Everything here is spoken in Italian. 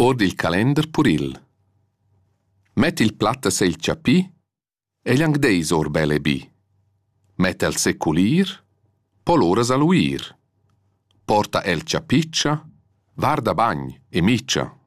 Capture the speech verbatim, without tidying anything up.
Ordi il calender puril. Metti il platta se il ciapì e gli angdeis or bele bi. Mette al seculir, poloras aluir. Porta el ciapiccia, varda bagn e miccia.